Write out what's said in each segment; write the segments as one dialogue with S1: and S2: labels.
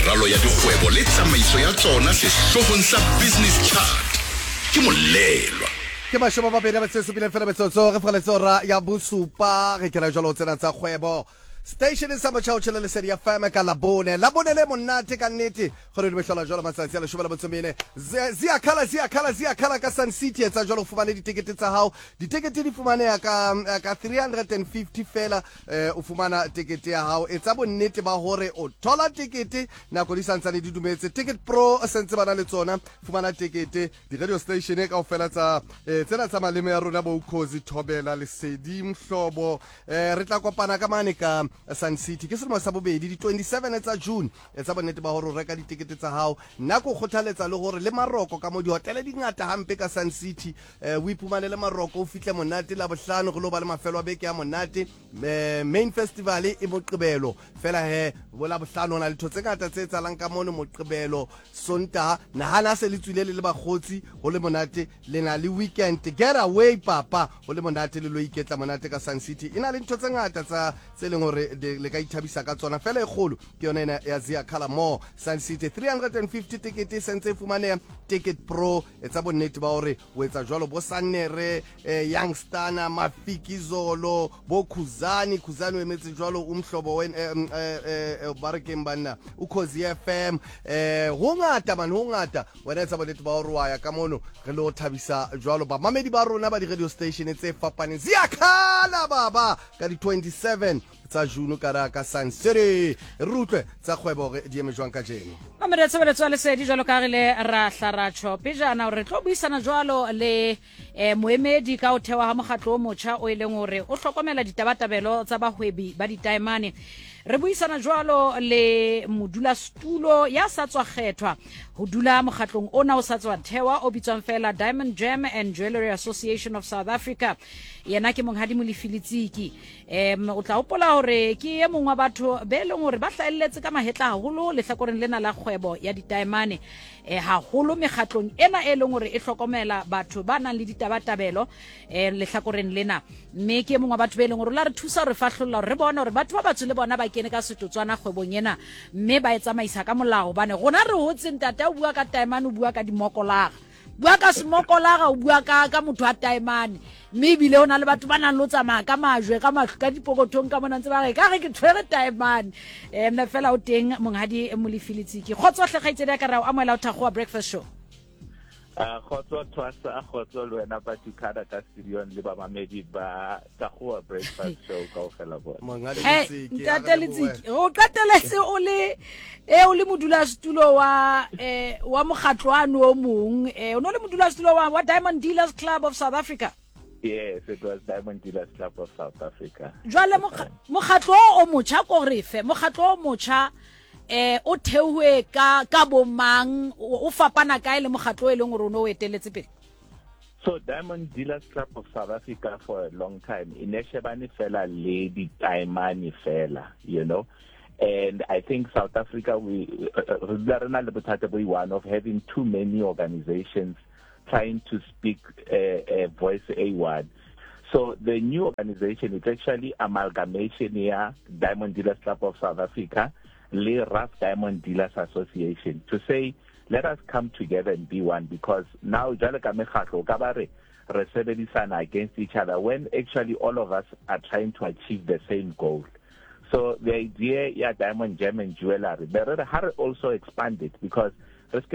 S1: meralo ya dikgwebo le tsamaiso ya tsona sehlohong sa Business Chart ke molelwa
S2: ke mashoba ba bena ba tsesupile fela betsotso re freletsora ya bosupa re kena jalo tsena tsa kgwebo station sa machao chela le seria fama ka labone le monate ka nnete gore di behlola jalo matsatsi a le shobela botsomene zia khala ka Sun City etsa jalo fumane ditikete tsa hao ditikete di fumaneha ka 350 fela o fumana tikete ya hao etsa bonnete ba hore o thola tikete nako di santsane di dumetse Ticket Pro sentse bana le tsona fumana tikete di radio station ka ofela tsa tsena tsa maleme ya rona bo Ukhozi Thobela le Sedi Mhlobo re tla kopana ka mane ka Sun City ke selemo sa bobedi di 27 tsa June etsa bonnete ba hore o reka ditikete tsa hao nako kgothaletsa le hore le Maroko ka mo di hotel di ngata hampe ka Sun City o iphumanele le Maroko o fihle monate la bohlano go lo ba le mafelo a beke ya monate main festival e moqebelo fela bola bohlano na le thotse ngata tse tsalang ka mono moqebelo sonta nahana se le tswile le bagotsi go le monate le na le weekend get away papa go le monate le lo iketla monate ka Sun City ina le thotse ngata tsa tseleng hore le ka ithabisa ka tsona fela e golo ke yona ya Zia Khala Mall Sun City 350 ticket sentse fumane Ticket Pro etsa bonnete ba hore o etsa jwalo bo Sanere Youngstana Mafikizolo bo Khuzani o emetse jwalo umhlobo wen barekeng banna Ukhozi FM ho ngata wena etsa bonnete ba hore wa ya ka mono re lo thabisa jwalo ba mamedi ba rona ba di radio station tse fapaneng Zia Khala baba ka di 27 tsa June ka Sun City rutle tsa kgwebo di eme jwang ka jeno
S3: mamere tsebetso le se di jwalo ka gile ra hlaratsho pejana re tlo buisana jwalo le moemedi ka o thewa ha mogatlo o motsha o ileng hore o hlokomela ditabatabelo tsa bahwebi ba ditaemane re buisana jwalo le modula stulo ya sa tswa kgethwa ho dula mogatlong ona o sa tswa thewa o bitswang fela Diamond Gem and Jewellery Association of South Africa yena ke monghadi molefilitsiki o tla hopola hore ke ye mongwa batho be leng hore ba hlaelletse ka mahetla haholo le hlakoreng lena la kgwebo ya ditaemane haholo megatlong ena e leng hore e hlokomela batho ba nang le ditabatabelo le hlakoreng lena mme ke mongwa batho be leng hore la re thusa re fahlolla re bona hore batho ba batho le bona ba kene ka setotswana kgwebong ena mme ba etsamaisa ka molao bane gona re hotse ntata o bua ka taemane o bua ka dimokolaga bua ka smokolaga o bua ka motho a taemane mme bile ona le batho ba nang lo tsamaya ka majwe ka mahlo ka dipokothong ka mona ntse ba re ka re ke tshwere taemane nna fela o teng monghadi molefilitsiki khotsohle kgaitsedi ya ka ra o amoela o thakgoa breakfast show
S4: khotso twasa khotso le wena ba dikada ka studio le ba mamedi ba Thakgoa breakfast show ka o fela bona
S3: ntatelletsiki o qateletse o le modula stulo wa mogatlwano o mong o no le modula stulo wa Diamond Dealers Club of South Africa.
S4: Yes, it was Diamond Dealers Club of South Africa.
S3: Jwale mogatlo o motsha ko refe mogatlo o motsha o thewe ka bomang o fapana kae le mogatlo e leng gore o no eteletse pele.
S4: So Diamond Dealers Club of South Africa for a long time ineshebane fela le di taemane fela, you know. And I think South Africa we one of having too many organizations trying to speak a voice a word. So the new organization is actually amalgamation here, Diamond Dealers Club of South Africa, Le Rough Diamond Dealers Association, to say let us come together and be one, because now against each other when actually all of us are trying to achieve the same goal. So the idea, yeah, Diamond Gem and Jewellery, but had also expanded because but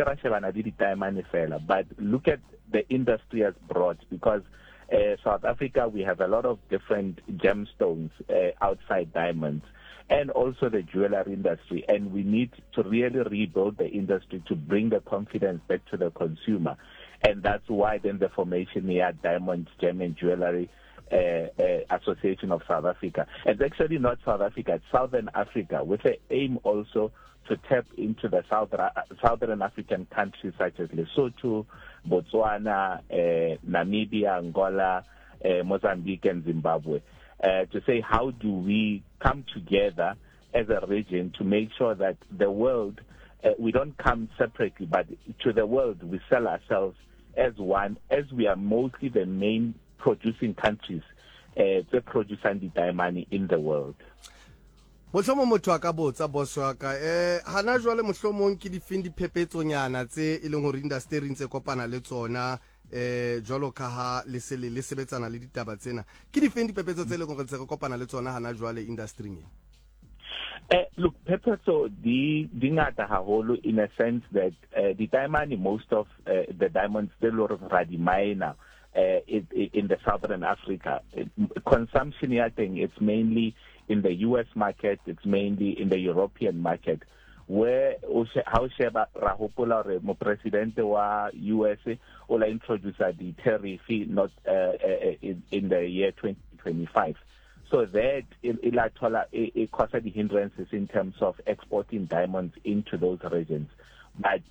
S4: look at the industry as broad, because South Africa, we have a lot of different gemstones outside diamonds, and also the jewelry industry, and we need to really rebuild the industry to bring the confidence back to the consumer. And that's why then the formation here, Diamond Gem and Jewellery Association of South Africa. It's actually not South Africa, it's Southern Africa, with the aim also to tap into the Southern African countries such as Lesotho, Botswana, Namibia, Angola, Mozambique, and Zimbabwe, to say how do we come together as a region to make sure that the world, we don't come separately, but to the world we sell ourselves as one, as we are mostly the main producing countries, the producing the money in the world.
S2: Mohlomong motho a ka botsa boss wa ka hana jwale mohlomong ke difeng diphepetsonyana tse e leng hore industry ntse kopana le tsona jwalo ka ha le sebetsana le ditaba tsena ke difeng diphepetso tse e leng hore ntse re kopana le tsona hana jwale industry e?
S4: Look, Pepetso, the ngata haholo in a sense that the diamond, most of the diamonds still are radimina in the southern Africa. Consumption, I think, it's mainly in the US market, it's mainly in the European market, where how Sheba Rahopola, the president wa US, will introduce the tariff not in the year 2025. So that it causes the hindrances in terms of exporting diamonds into those regions. But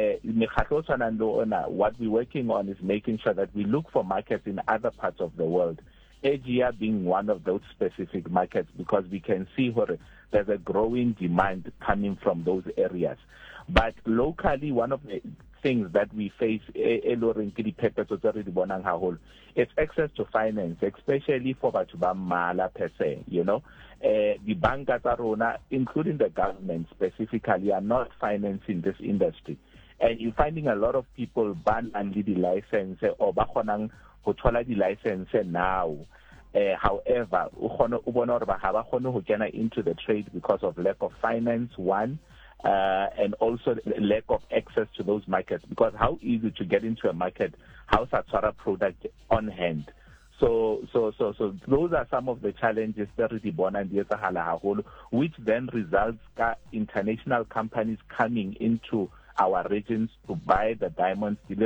S4: what we're working on is making sure that we look for markets in other parts of the world. Asia being one of those specific markets, because we can see where there's a growing demand coming from those areas. But locally, one of the things that we face, it's access to finance, especially for Mala per se, you know. The bankers are, including the government specifically, are not financing this industry. And you're finding a lot of people ban and the license or bakonang hotola the license now. However, into the trade because of lack of finance, one, and also lack of access to those markets, because how easy to get into a market, how's that sort of product on hand. So those are some of the challenges that which then results in international companies coming into our regions to buy the diamonds in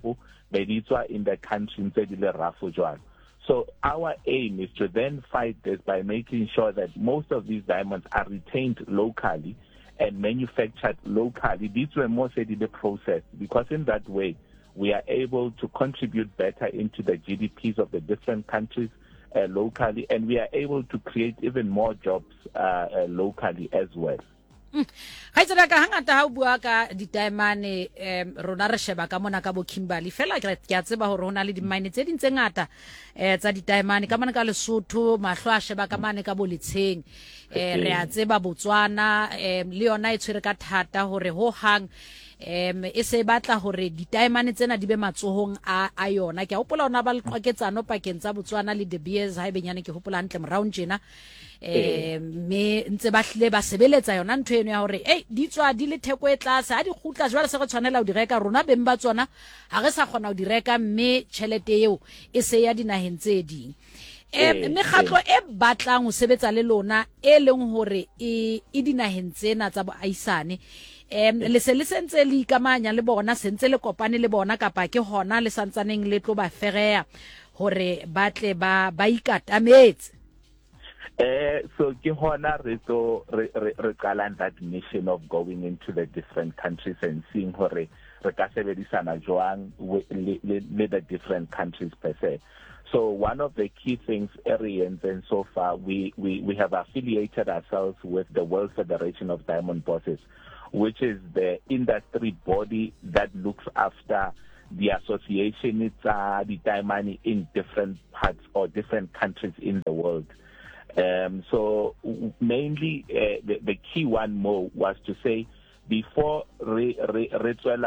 S4: the country. So our aim is to then fight this by making sure that most of these diamonds are retained locally and manufactured locally. These were more steadily processed, because in that way we are able to contribute better into the GDPs of the different countries locally, and we are able to create even more jobs locally as well.
S3: Ga tsena ka hangata ha o bua ka di-diamond rona re sheba ka mona ka bo Kimberley fela ke a tseba hore hona le di-mine tse ding tse ngata tsa di-diamond ka mona ka Lesotho, mahlo a sheba ka mane ka bo Letsheng, re a tseba Botswana le yona e tshwere ka thata hore ho hang e se batla hore di-diamond tsena di be matsohong a yona. Ke a hopola ona ba le qwaketsano pakeng tsa Botswana le De Beers ha ebenyane ke hopola hantle moraong tjena me ntse ba hle ba sebeletsa yona ntho eno ya hore di tswa di le theko e tlase ha di khutla jwale se re tshwanela ho di reka rona beng ba tsona ha re sa kgona ho di reka, mme tšhelete eo e se ya dinaheng tse ding. Mekgatlo e batlang ho sebetsa le lona e leng hore e dinaheng tsena tsa boaisane le se le sentse le ikamanya le bona, sentse le kopane le bona, kapa ke hona le santsaneng le tlo ba ferea hore batle ba ikatametse?
S4: So Kihona Rekalan that mission of going into the different countries and seeing how Rekasebedisana Joang with the different countries per se. So one of the key things, Arians, and so far we have affiliated ourselves with the World Federation of Diamond Bosses, which is the industry body that looks after the association. It's the diamond in different parts or different countries in the world. So mainly the key one more was to say, before ensure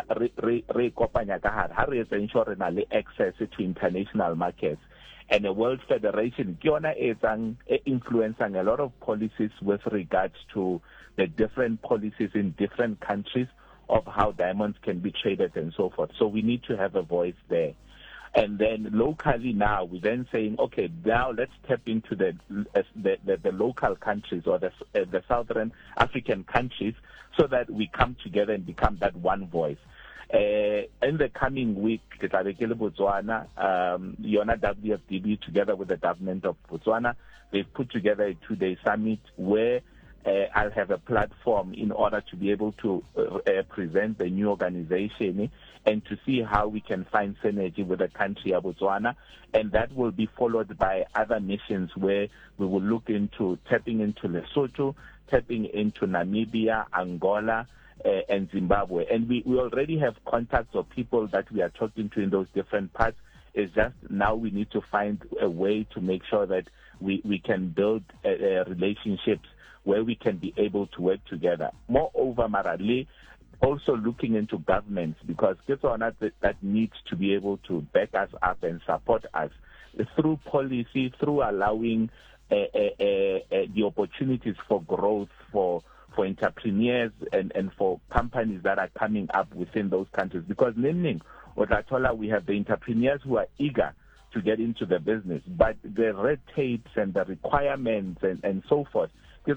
S4: access to international markets, and the World Federation is influencing a lot of policies with regards to the different policies in different countries of how diamonds can be traded and so forth. So we need to have a voice there. And then locally now, we're then saying, okay, now let's tap into the local countries or the Southern African countries so that we come together and become that one voice. In the coming week, Botswana, Yona WFDB, together with the government of Botswana, they've put together a 2-day summit where I'll have a platform in order to be able to present the new organization and to see how we can find synergy with the country of Botswana. And that will be followed by other missions where we will look into tapping into Lesotho, tapping into Namibia, Angola, and Zimbabwe. And we already have contacts of people that we are talking to in those different parts. It's just now we need to find a way to make sure that we can build relationships where we can be able to work together. Moreover, Marale, also looking into governments, because that needs to be able to back us up and support us through policy, through allowing the opportunities for growth for entrepreneurs and for companies that are coming up within those countries. Because we have the entrepreneurs who are eager to get into the business, but the red tapes and the requirements and so forth, to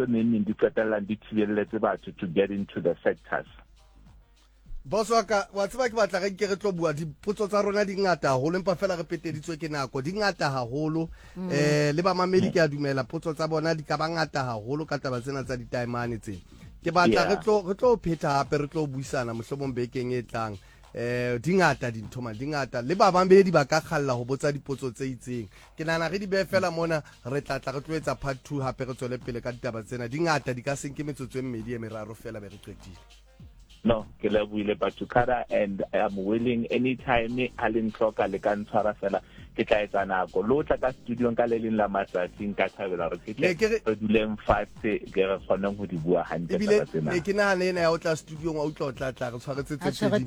S4: get into the sectors.
S2: Boss waka wa tseba ke batla re ke re tlo bua dipotso tsa rona di ngata haholo empa fela re peteditswe ke nako di ngata haholo le ba mamedi ke a dumela potso tsa bona di ka ba ngata haholo ka taba tsena tsa ditaemane tsena ke batla re tlo phetha hape re tlo buisana mohlomong bekeng e tlang di ngata dintho ma di ngata le ba mamedi ba ka khalla ho botsa dipotso tse itseng ke nana re di be fela mona re tlatla re tlo etsa part 2 hape re tswele pele ka ditaba tsena di ngata di ka senke metsotso e mmedi e meraro fela be re qetile.
S4: No, ke lebohile Batukara, and I'm willing anytime Alan Clocker le ka ntshwara fela ke tla etsa nako lo tla ka studio ka le leng la matsatsi nka thabela re ke duleng fatshe ke re kgonang ho di bua hantle
S2: tsa tsena ke nahana ena ya o tla studio wa o tla tla re tshwaretse tse
S3: tse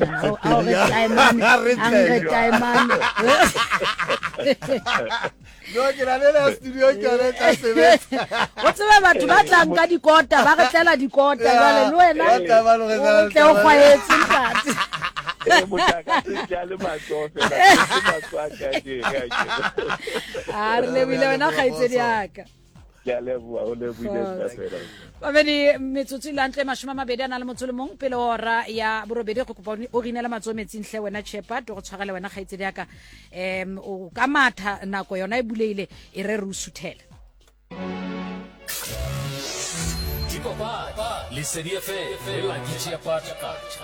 S2: no ke na le studio ke re tla sebetsa
S3: o tsebe batho ba tlang ka dikota ba re tlela dikota jwale le wena o tle o kgwaetse ntate re lebile wena kgaitsedi yaka babedi metsotso ile ntle 20 a na le motho le mong pele hora ya borobedi go kopa o rinela matso metsing hle wena chepa to go tshwarela wena kgaitsedi yaka o ka matha nako yona e buleile e re re usuthela
S5: Lesedi FM la ditšea patakacha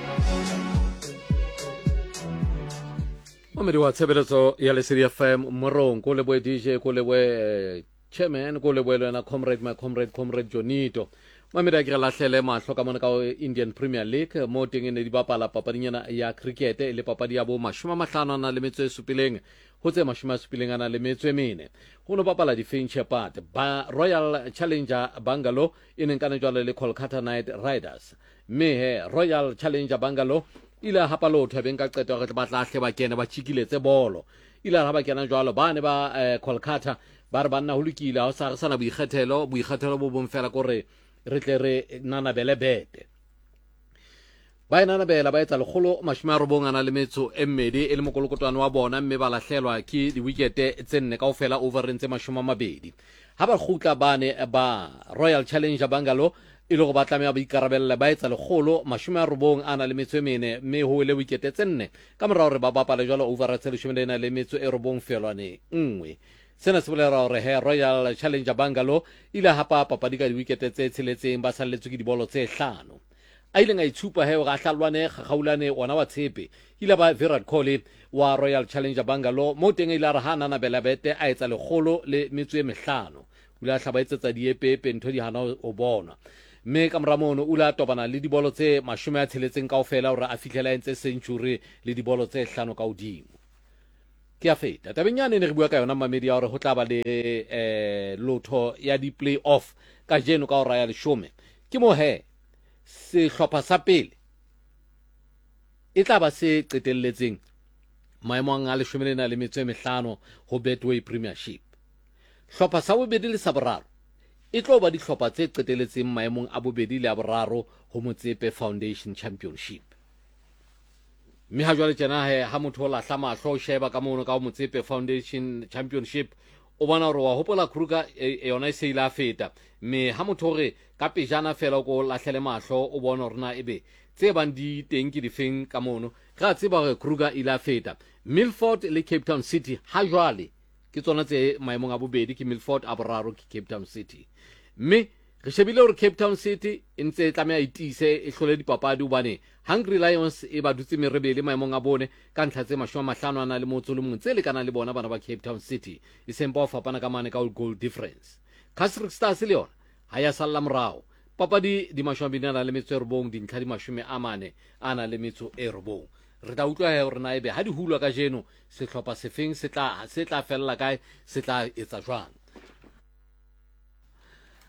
S5: Mamedi wa tshebeletso ya Lesedi FM morong ko leboe DJ ko leboe chairman ko leboe lena comrade Jonito Mamedi a ke lahlele mahlo ka mona ka Indian Premier League mo teng ne di bapala papadinyana ya cricket le papadi ya bo 50 na le metso e supileng ho tse 70 na le metso e mene ho no bapala di Finch Part ba Royal Challenger Bangalore ene kana jwale le Kolkata Knight Riders me Royal Challenger Bangalore ila hapalo thabeng ka qeto re batla hle ba kene ba tshikiletse bolo ila ha ba kena jwalo ba ne ba Kolkata ba re banna hulukile ha sa sana boikgethelo bo bomfela gore re tle re nana bele bete ba nana bela ba etsa legolo 90 ana le metso e mmedi e le mokolokotwana wa bona mme ba lahlelwa ke di wicket tse nne kaofela over ntse 20 ha ba khutla bane ba Royal Challenger Bangalore e le go batla me ba ikarabella ba etsa legolo 90 ana le metso e mene mme ho ile wicket tse nne ka morao re ba bapala jwalo over tse 10 le metso e robong felwane nngwe sena se bolera hore Royal Challenger Bangalore ile hapa papadi ka di wicket tse tsheletseng ba salletswe ke dibolo tse 5 a ile nga itshupa he ga hlalwane gagaulane ona wa tshepe ile ba Virat Kohli wa Royal Challenger Bangalore mo teng ile ra hana na belabete a etsa legolo le metso e 5 ula hlabaetsetsa diepepe ntho di hana o bona mme ka mramono ula tobana le dibolo tse 60 kaofela hore a fihlela entse century le dibolo tse 5 ka hodimo ke a feta tabenyane ne re bua ka yona mamedi ya hore ho tla ba le lotho ya di play off ka jeno ka hora ya leshome ke mo se hlopha sa pele e tla ba se qetelletseng maemong a leshome le metso e 5 ho Betway Premiership hlopha sa bobedi le sa boraro e tlo ba di hlopha tse qetelletseng maemong a bobedi le a boraro ho Motsepe Foundation Championship mme ha jwale tjena ha motho la hla mahlo sheba ka mono ka Motsepe Foundation Championship o bona hore wa hopola Kruger yona e se ila feta mme ha motho re ka pejana fela go lahlele mahlo o bona hore na ebe tse bang di teng ke difeng ka mono ga tseba hore Kruger ila feta Milford le Cape Town City ha jwale ke tsona tse maemong a bobedi ke Milford a boraro ke Cape Town City mme re shebile hore Cape Town City e ntse tlamea itise e hlole dipapadi ubane Hungry Lions e ba dutse merebele maemong a bone ka ntlha tse 50 ana le motso le mongwe tse le kana le bona bana ba Cape Town City e sempa o fapana ka mane ka goal difference Casric Stars le yona ha ya salla morao papadi di 20 le metso e robong dintlha di 40 ana le metso e robong re tla utlwa hore na ebe ha di hulwa ka jeno sehlopha sefeng se tla fella kae se tla etsa jwang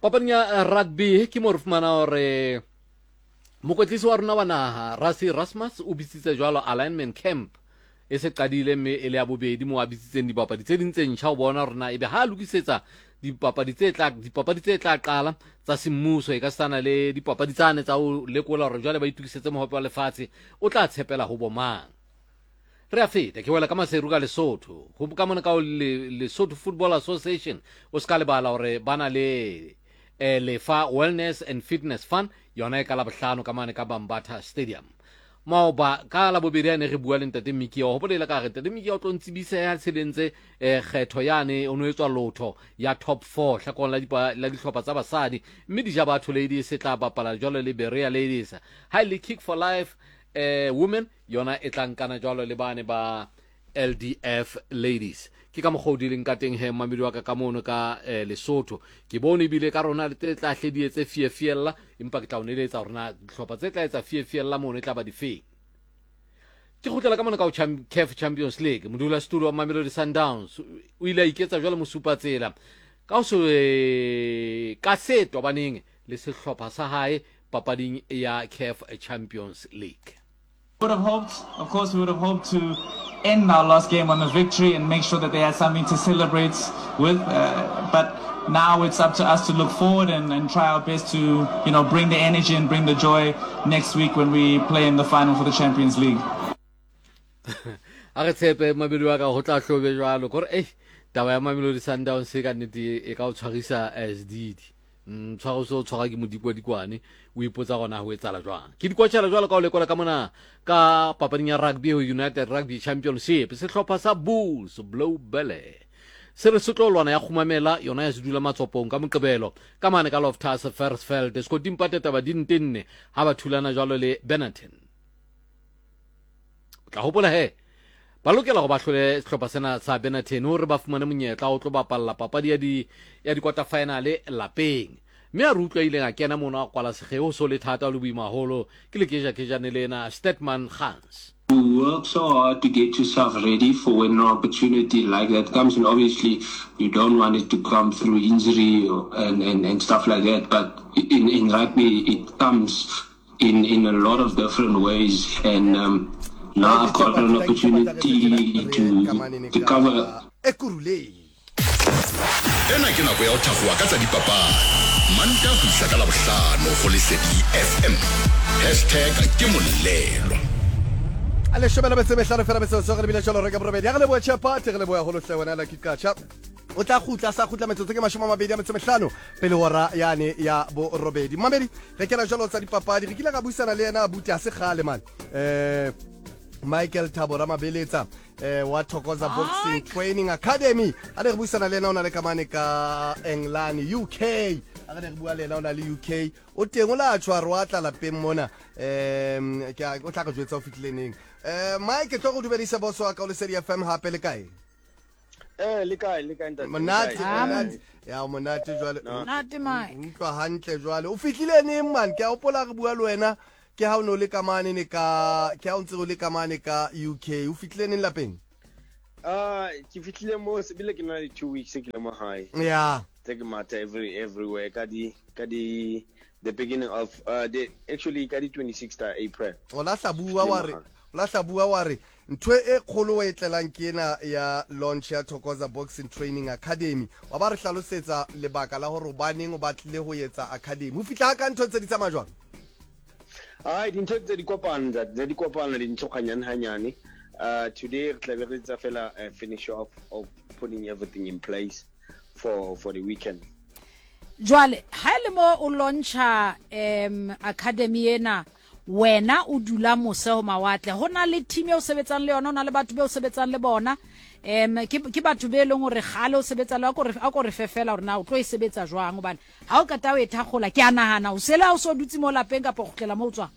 S5: papading ya rugby ke mo re fumana gore mokwetlisi wa rona wa naga Rasmus o bitsitse jwalo alignment camp e se qadile mme e le ya bobedi mo a bitsitseng dipapadi tse ding tse ntšha o bona rona ebe ha lokisetsa dipapadi tse tla qala tsa semmuso e ka sana le dipapadi tsane tsa o lekola gore jwale ba itukisetse mohope wa lefatshe o tla tshepela ho bomang re a feta ke wela ka maseru ka Lesotho go ka mona ka Lesotho Football Association o ska le bala gore bana le lefa wellness and fitness fund yona e ka la bohlano ka mane ka Bambatha Stadium maoba ka la bobedi ane re bua le ntate Mikia o hopolela ka re ntate Mikia o tlo ntsibisa ya tshedentse kgetho yane o no etswa lotho ya top 4 hlakong la dihlopha tsa basadi mme dija batho ladies e tla bapala jwalo le Berea ladies highly kick for life women yona e tla nkana jwalo le bane ba LDF ladies ke ka mogodileng ka teng he mamedi wa ka mono ka Lesotho ke bone bile ka rona le tla hledietse fiela empa ke tla o neletsa rona dihlopha tse tla etsa fiela mono e tla ba difeng ke gotlela ka mona ka CAF Champions League modula studio wa Mamelodi Sundowns o ile iketsa jwale mosupa tsela ka o se ka se tobaneng le sehlopha sa hae papading ya CAF Champions League.
S6: We would have hoped to end our last game on a victory and make sure that they had something to celebrate with. But now it's up to us to look forward and try our best to, bring the energy and bring the joy next week when we play in the final for the Champions League.
S5: A re tshepe mabedi wa ka go tla hlobe jwalo gore taba ya Mamelodi Sundowns ka nnete e ka o tshwarisa as didi tshwaro so tshwara ke modikwane o ipotsa gona ho etsala jwang ke dikwatshela jwalo ka o lekola ka mona ka papading ya rugby United Rugby Championship sehlopha sa Bulls Blue Belly se re setlolwana ya khumamela yona ya sedula matsopong ka moqebelo ka mane ka Loftus Versfeld Scotty Mpateta ba dintenne ha ba thulana jwalo le Benetton tla hopola he ba lokela go ba hlole sehlopha sena sa Benetton hore ba fumane monyetla o tlo bapalla papadi ya di quarter final lapeng mme a rutlwa ile ga kena mona kwala segeo so le thata le boimaholo ke le kejane lena Statman Hans.
S7: You work so hard to get yourself ready for when an opportunity like that comes, and obviously you don't want it to come through injury and stuff like that, but in rugby it comes in a lot of different ways, and now I've got an opportunity to cover.
S1: Ena ke nako ya o thakgoa ka tsa dipapadi manta ho isa ka Labohlano go Lesedi FM #ke molelo
S2: ale shobela betse mehlano fela betse so re bile jalo re ka robedi ya le bo chepa te le bo ya go lohle wena la kikacha o tla khutla sa khutla metsotso ke 25 pele hora yane ya bo robedi mamedi re kena jalo tsa dipapadi re kile ga buisana le yena abuti a se gale man Michael Tabora Mabeletsa wa Thokoza Boxing Training Academy a re buisana le yena ona le kamane ka England UK a re bua le yena ona le UK o teng o la tshwa rwa tla lapeng mona ke o tla go jwetsa o fitleneng Mike tlo go dubedisa boso wa ka o le Lesedi FM hape le kae
S8: le kae ntate
S2: monate ya monate jwale
S3: monate mai
S2: utlwa hantle jwale o fitlile neng man ke a opola re bua le wena ke ha o no le kamane ne ka ke ha o ntse o le kamane ka UK o fitlile neng lapeng
S8: ke fitlile mo se bile ke na le 2 weeks ke le mo hae
S2: yeah
S8: take matter everywhere ka di the beginning of actually ka di 26th April
S2: o la hlabua wa re ntwe e kholo wa etlelang ke ena ya launch ya Thokoza Boxing Training Academy wa ba re hlalosetsa lebaka la hore baneng o batlile ho etsa academy o fitla ka ntho tse di tsama jwang
S8: dintho tse di kopana di ntshokanyane hanyane today re tla be re fela finish off of putting everything in place for the weekend
S3: jwale ha le mo o launcha academy ena wena o dula mose ho mawatle hona le team e o sebetsang le yona ona le batho be o sebetsang le bona ke batho be leng hore gale o sebetsa le a ko re fefela hore na o tlo e sebetsa jwang hobane ha o ka ta o ethagola ke anahana o sela o so dutse mo lapeng ka pogotlela mo tswa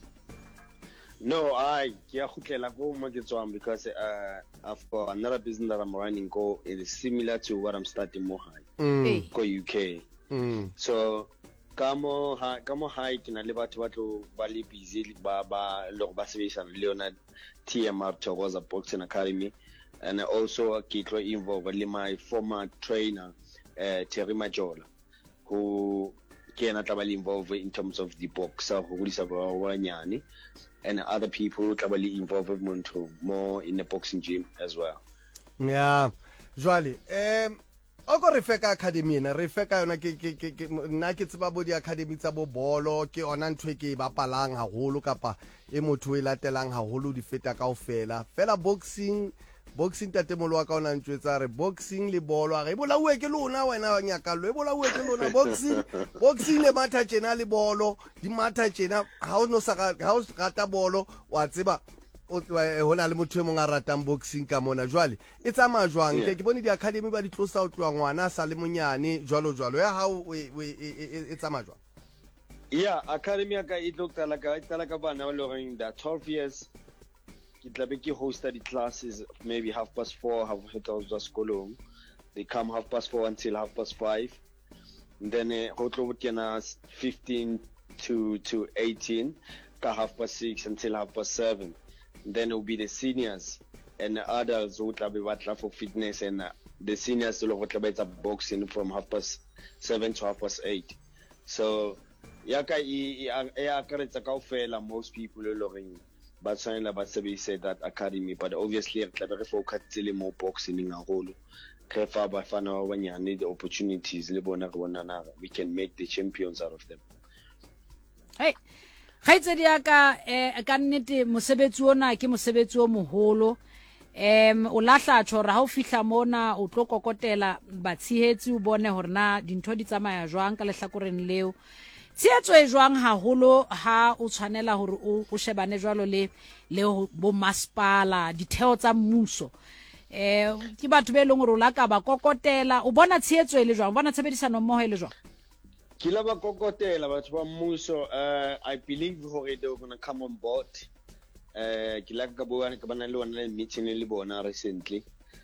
S8: no ke a gutlela go mo ke tswang because I've got another business that I'm running go it is similar to what I'm starting mo high go UK so kamo high ke na le batho ba tlo ba le busy ba lo ba sebetsa le yona TMR Thokoza Boxing Academy and also ke tlo involve with my former trainer Terry Majola who ke ena tla ba le involved in terms of the boxer go godisa ba banyane, and other people tla ba le involved more in the boxing gym as well.
S2: Yeah, jwale o go re feka academy ena re feka yona ke nna ke tseba bo di academy tsa bo bolo ke ona ntwe ke bapalang haholo kapa e motho e latelang haholo di feta kaofela fela boxing tatemolo wa ka ona ntwetsa re boxing le bolo re bolauwe ke lona wena nyakalo e bolauwe ke lona boxing le matha tjena le bolo di matha tjena ha o no sa rata bolo wa tseba hona le motho e mong a ratang boxing ka mona jwale e tsamaya jwang ke bone di academy ba di tlosa o tloa ngwana sa le monyane jwalo ya hao e tsamaya jwang?
S8: Yeah, academy ka e tla ka bana ba loreng that 12 years ke tla be ke hosta di classes maybe 4:30 half sekolong. They come 4:30 until 5:30, and then go tlo kena 15 to 18 ka 6:30 until 7:30. Then it will be the seniors and the adults who will be batla for fitness, and the seniors will be boxing from 7:30 to 8:30. So yaka akaretsa kaofela most people loving but sign about say that academy, but obviously re focus more boxing haholo re fa ba fana ba banyane the opportunities le bona we can make the champions out of them.
S3: Hey, gaitse di aka ka nnete mosebetsi ona ke mosebetsi o moholo o lahla tshora ha o fihla mona o tlo kokotela batshehetsi o bone hore na dintho di tsamaya jwang ka lehlakoreng leo tshehetso e jwang haholo ha o tshwanela hore o shebane jwalo le bo masipala ditheo tsa mmuso ke batho be leng hore o la ka ba kokotela o bona tshehetso e le jwang bona tshebedisano mmoho e le jwang?
S8: Kila ba kokotela batho ba mmuso I believe hore they were going to come on board kila ka bua ka bana le one meeting le bona recently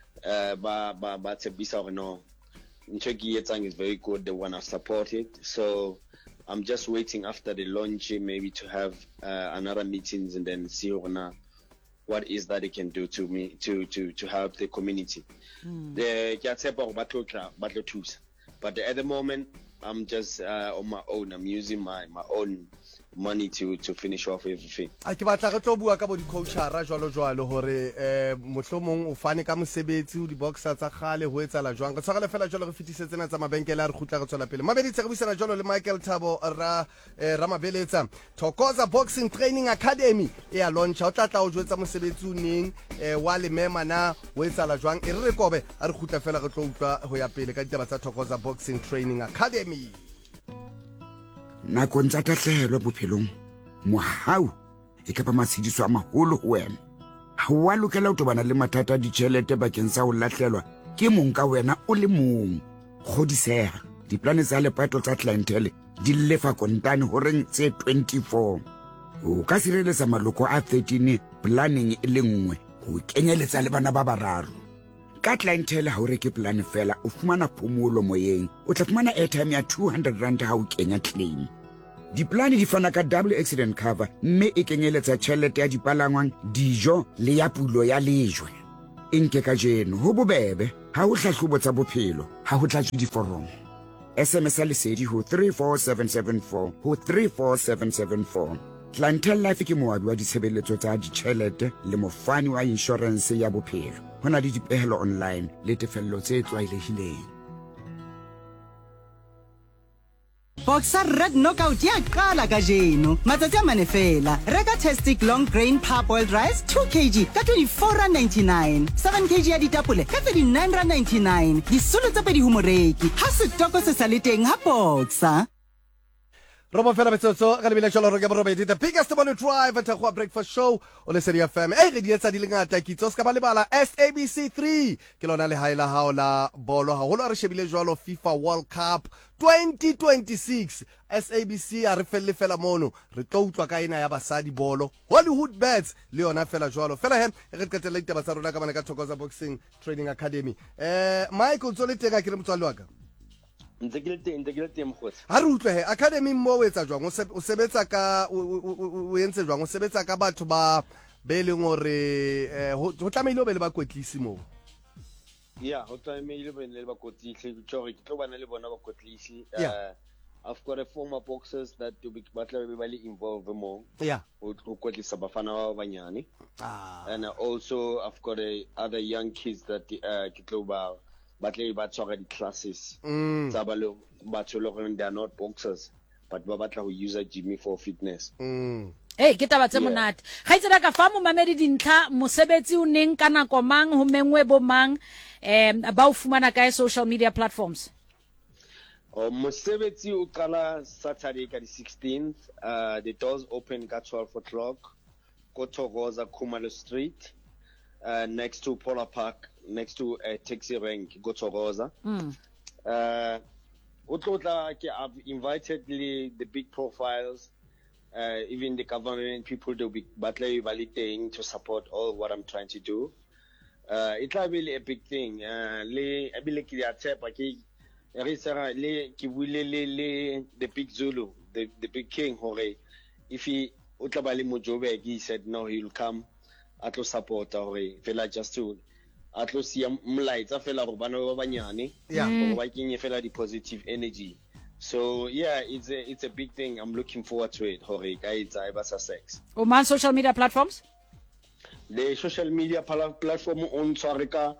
S8: ba tsebisa hore no ntho ke etsang is very good, they want to support it. So I'm just waiting after the launch maybe to have another meetings and then see what is that they can do to me to help the community. The but at the moment I'm just on my own. I'm using my own money to finish off everything.
S2: A ke batla re tlo bua ka bo di coachara jwalo hore mohlomong o fane ka mosebetsi o di boxer tsa khale ho etsala jwang re tshwara le fela jwalo re fitisetse na tsa mabenkele a re khutla re tswela pele mabedi tse re buisana jwalo le Michael Thabo Ramabeletsa Thokoza Boxing Training Academy e a launch o tlatla o jwetsa mosebetsi o neng wa le mema na ho etsala jwang e re kobe a re khutla fela re tlo utlwa ho ya pele ka ditaba tsa Thokoza Boxing Training Academy.
S9: Nakong tsa tahlehelo bophelong mohau e ka ba matshidiso a maholo ho wena ha wa lokela ho tobana le mathata a ditjhelete bakeng sa ho lahlelwa ke mong ka wena o le mong kgodiseha diplane tsa lepato tsa clientele di lefa kontane ho reng tse 24 o ka sireletsa maloko a 13 planning e le nngwe ho kenyeletsa le bana ba bararo ka clientele ha o reke plan fela o fumana phomolo moyeng o tla fumana airtime ya 200 rand ha o kenya claim diplane di fana ka double accident cover mme e kenyeletsa tjhelete ya dipalangwang dijo le ya pulo ya lejwe enke ka jeno ho bobebe ha o hlahlobo tsa bophelo ha ho tlatswe diforomo SMS lesedi ho 34774 ho 34774 Clientele Life ke moabi wa ditshebeletso tsa ditjhelete le mofani wa insurance ya bophelo hona le dipehelo online le tefello tse tlwaelehileng.
S10: Boxer Red Knockout ya qala ka jeno matsatsi a mane fela reka Tastic Long Grain Parboiled Rice 2 kg ka 24.99 7 kg ya ditapole ka 39.99 disolo tsa pedi humoreki ha setoko se sale teng ha Boxer
S2: Robo fela betso ka lebile jalo re ka borobedi the biggest morning drive at a breakfast show o le Seria FM e re dietsa di lengata kitso ska ba le bala SABC 3 ke lona le haela haola bolo ha holo re shebile jalo FIFA World Cup 2026 SABC a re felle fela mono re tlo utlwa ka ena ya basadi bolo Hollywood Bets le yona fela jalo fela he re qetela ditaba tsa rona ka bana ka Thokoza Boxing Training Academy Michael tsole tega ke re motswali wa ka ha re utlwe he academy mo o etsa jwang o sebetsa ka o entse jwang o sebetsa ka batho ba be leng hore ho tlameile o be le ba kwetlisi mo
S8: ho tlameile be le ba kwetlisi ke tlo bana le bona ba kwetlisi I've got a former boxers that will be really involved more.
S2: Yeah.
S8: And also I've got other young kids that classes. They are not boxers, but we use a gym for fitness.
S3: Hey, ke taba tse monate. Ga itsela ka fa mo mamedi dintlha mosebetsi o neng kana ko mang ho mengwe bo mang ba o fumana ka social media platforms.
S8: Mosebetsi o qala Saturday ka di 16th. The doors open at 12 o'clock. Go to Rosa Kumalo Street, next to Polar Park, next to taxi rank. Go to Rosa. I've invited the big profiles, even the government people to be validating to support all what I'm trying to do. It's really a big thing. The big Zulu, the big king, Hore, if he said no, he'll come at lo support Hore, fela just to at lo see mlights, fela robano banyani, fela the positive energy. So yeah, it's a big thing. I'm looking forward to it, Hore, guys, Ibasa Sex.
S3: Man social media platforms?
S8: The social media platform on Sarika,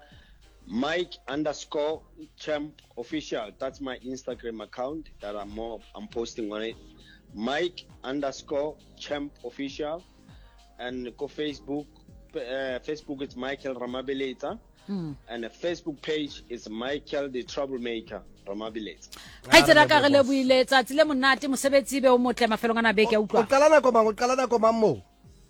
S8: Mike_Champ official. That's my Instagram account that I'm posting on it. Mike_Champ official, and go Facebook. Facebook is Michael Ramabeleta, and the Facebook page is Michael the Troublemaker Ramabeleta.
S3: Ga tsela ka re le buile tsatsi le monate mosebetsi be o motle mafelong ana beke a utlwa.
S2: O qala na ko mo.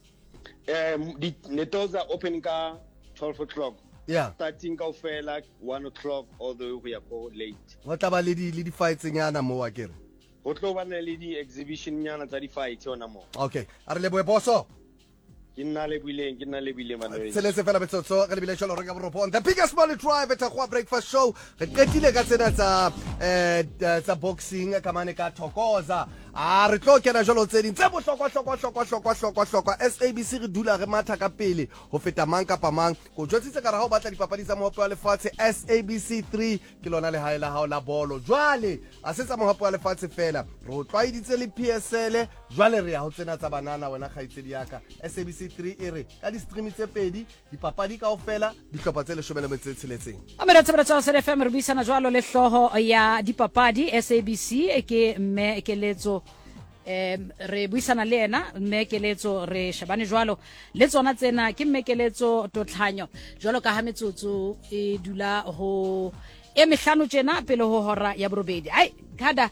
S8: The doors are open ka 12 o'clock.
S2: Yeah.
S8: Starting ka fela 1 o'clock all the way go late.
S2: Go tla ba le di fights nyana mo wa kere.
S8: Go tlo ba le di exhibition nyana tsa di fight ona mo.
S2: Okay. A re le boe boso.
S8: Ke nna le bile manoe.
S2: Se le se fela betsotso re bile sholo re ka boropon. The biggest money drive at a breakfast show. Re qetile ka tsena tsa boxing ka mane ka thokoza. Re tlo kena jolo tse ding tse bohlokwa SABC re dula re matha ka pele ho feta mang kapa mang go jwetsitse ka ra ha o batla dipapadi tsa mohope wa lefatshe SABC 3 ke lona le haela hao la bolo jwale a se tsa mohope wa lefatshe fela re o twaeditse le PSL jwale re ya ho tsena tsa banana wena kgaitsedi yaka SABC 3 e re ka di stream tse pedi dipapadi kaofela dihlopha tse 16
S3: Amera tsebra tsa SFM re buisana jwalo le hloho ya dipapadi SABC ke mme keletso re buisana le ena mmekeletso re shabane jwalo le tsona tsena ke mmekeletso totlhanyo jwalo ka ha metsotso e dula ho e mehlano tjena pele ho hora ya borobedi ai kada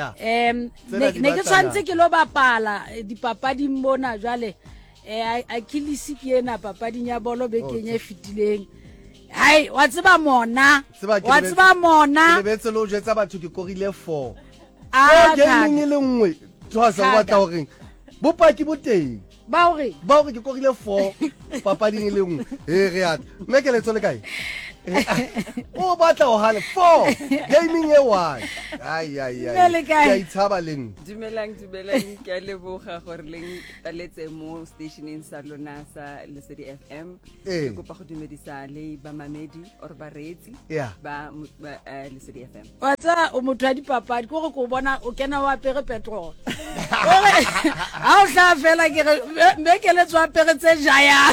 S3: ne ke tsantse ke lo bapala dipapadi mbona jwale a kilisi ke ena papading ya bolo bekeng e fitileng ai wa tseba mona
S2: le betse lo jetsa batho ke korile 4 gaming le nngwe tsosa wa tla hore bopaki bo teng
S3: ba hore
S2: ke korile 4 papading le nngwe re ya mekeletso le kae o batla ho hale 4 gaming e 1 ai ke itshaba leng
S11: dumelang ke a leboga gore leng taletse mo stationeng sa lona sa Lesedi FM ke kopa go dumedisa le ba mamedi or ba retsi ba Lesedi FM
S3: wa tsa o motho a dipapadi go go bona o kena wa apere petrol ha o tla fela ke mekeletso apere tse jaya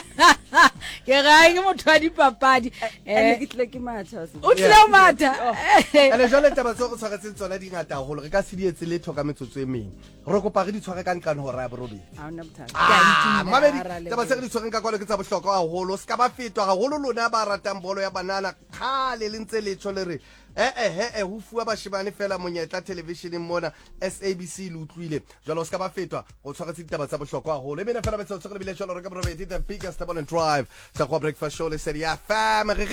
S3: ke ga ke motho a dipapadi
S11: ke tle ke matha
S3: o tle o matha
S2: ele jole taba tso go tshwaretseng tsona di ngata holo re ka se dietse le thoka metsotso e meng re kopa re di tshware ka nkane hora ya borobedi
S11: ha ona bothata
S2: mabedi taba se re di tshwareng ka kwalo ke tsa bohlokwa haholo ska ba fetwa haholo lona ba ratang bolo ya banana khale le ntse le tshole re ho fuwa bashibane fela monyetla televisioneng mona SABC le utlwile jalo ska ba fetwa go tshwaretse ditaba tsa bohlokwa haholo e bene fela betso tsogele bile tsholo re ka borobedi the biggest morning drive sa go breakfast show le Lesedi FM